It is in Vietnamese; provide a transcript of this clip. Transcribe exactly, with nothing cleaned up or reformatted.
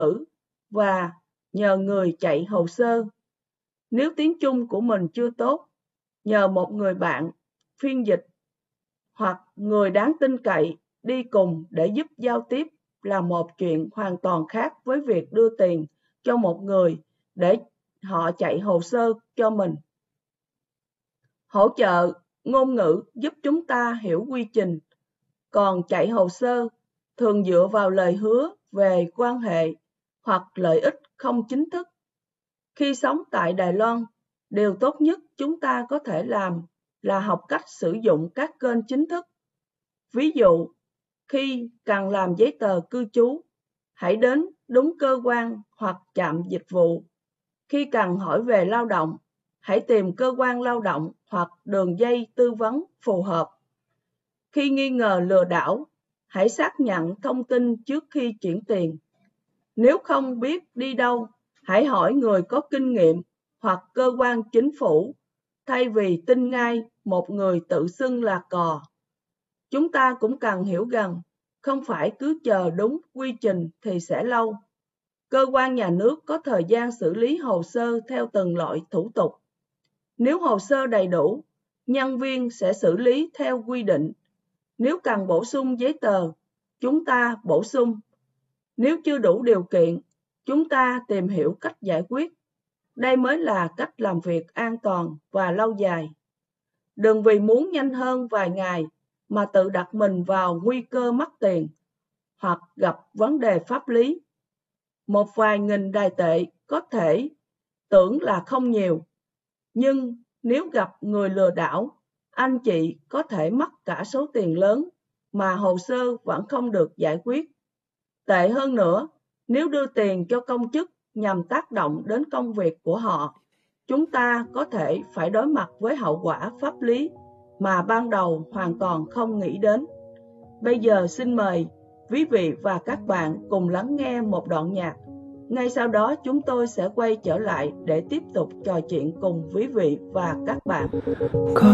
và nhờ người chạy hồ sơ. Nếu tiếng Trung của mình chưa tốt, nhờ một người bạn, phiên dịch hoặc người đáng tin cậy đi cùng để giúp giao tiếp là một chuyện hoàn toàn khác với việc đưa tiền cho một người để họ chạy hồ sơ cho mình. Hỗ trợ ngôn ngữ giúp chúng ta hiểu quy trình, còn chạy hồ sơ thường dựa vào lời hứa về quan hệ hoặc lợi ích không chính thức. Khi sống tại Đài Loan, điều tốt nhất chúng ta có thể làm là học cách sử dụng các kênh chính thức. Ví dụ, khi cần làm giấy tờ cư trú, hãy đến đúng cơ quan hoặc trạm dịch vụ. Khi cần hỏi về lao động, hãy tìm cơ quan lao động hoặc đường dây tư vấn phù hợp. Khi nghi ngờ lừa đảo, hãy xác nhận thông tin trước khi chuyển tiền. Nếu không biết đi đâu, hãy hỏi người có kinh nghiệm hoặc cơ quan chính phủ, thay vì tin ngay một người tự xưng là cò. Chúng ta cũng cần hiểu rằng, không phải cứ chờ đúng quy trình thì sẽ lâu. Cơ quan nhà nước có thời gian xử lý hồ sơ theo từng loại thủ tục. Nếu hồ sơ đầy đủ, nhân viên sẽ xử lý theo quy định. Nếu cần bổ sung giấy tờ, chúng ta bổ sung. Nếu chưa đủ điều kiện, chúng ta tìm hiểu cách giải quyết. Đây mới là cách làm việc an toàn và lâu dài. Đừng vì muốn nhanh hơn vài ngày mà tự đặt mình vào nguy cơ mất tiền hoặc gặp vấn đề pháp lý. Một vài nghìn đài tệ có thể tưởng là không nhiều, nhưng nếu gặp người lừa đảo, anh chị có thể mất cả số tiền lớn mà hồ sơ vẫn không được giải quyết. Tệ hơn nữa, nếu đưa tiền cho công chức nhằm tác động đến công việc của họ, chúng ta có thể phải đối mặt với hậu quả pháp lý mà ban đầu hoàn toàn không nghĩ đến. Bây giờ xin mời quý vị và các bạn cùng lắng nghe một đoạn nhạc. Ngay sau đó chúng tôi sẽ quay trở lại để tiếp tục trò chuyện cùng quý vị và các bạn.